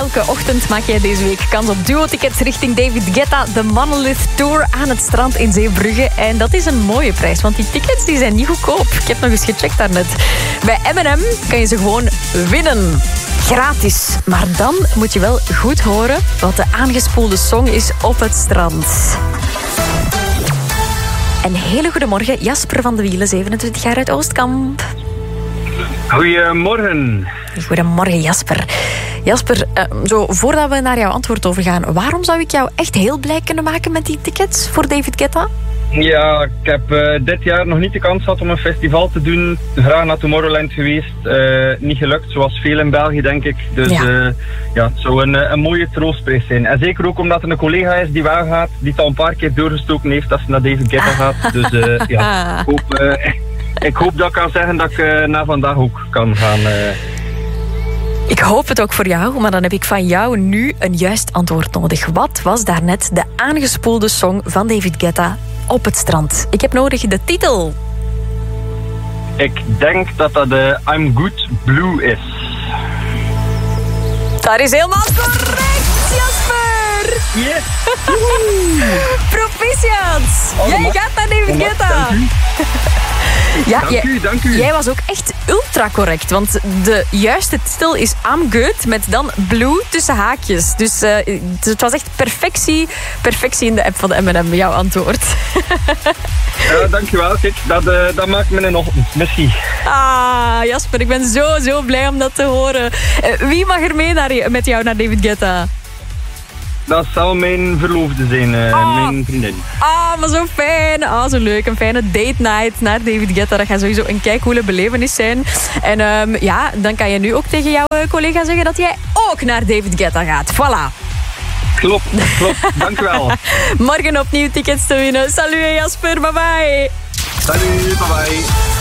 elke ochtend maak jij deze week kans op duo-tickets richting David Guetta, de Monolith Tour aan het strand in Zeebrugge. En dat is een mooie prijs, want die tickets die zijn niet goedkoop. Ik heb nog eens gecheckt daarnet. Bij M&M kan je ze gewoon winnen. Gratis. Maar dan moet je wel goed horen wat de aangespoelde song is op het strand. Een hele goede morgen, Jasper van de Wielen, 27 jaar uit Oostkamp. Goedemorgen. Goedemorgen, Jasper. Jasper, zo voordat we naar jouw antwoord overgaan, waarom zou ik jou echt heel blij kunnen maken met die tickets voor David Guetta? Ja, ik heb dit jaar nog niet de kans gehad om een festival te doen. Graag naar Tomorrowland geweest. Niet gelukt, zoals veel in België, denk ik. Dus het zou een mooie troostprijs zijn. En zeker ook omdat er een collega is die wel gaat, die het al een paar keer doorgestoken heeft als ze naar David Guetta gaat. Dus ik hoop dat ik kan zeggen dat ik na vandaag ook kan gaan. Ik hoop het ook voor jou, maar dan heb ik van jou nu een juist antwoord nodig. Wat was daarnet de aangespoelde song van David Guetta op het strand? Ik heb nodig de titel. Ik denk dat dat de I'm Good Blue is. Dat is helemaal correct, Jasper! Yes! Proficiat! Jij gaat naar David Guetta! Dank u. Jij was ook echt ultra correct, want de juiste titel is I'm Good met dan blue tussen haakjes. Dus het was echt perfectie in de app van de M&M, jouw antwoord. Ja, dankjewel. Kijk, dat maakt me een ochtend. Merci. Ah, Jasper, ik ben zo blij om dat te horen. Wie mag er mee met jou naar David Guetta? Dat zal mijn verloofde zijn, mijn vriendin. Maar zo fijn. Zo leuk. Een fijne date night naar David Guetta. Dat gaat sowieso een keicoole belevenis zijn. En dan kan je nu ook tegen jouw collega zeggen dat jij ook naar David Guetta gaat. Voilà. Klopt. Dank u wel. Morgen opnieuw tickets te winnen. Salut Jasper, bye bye. Salut, bye bye.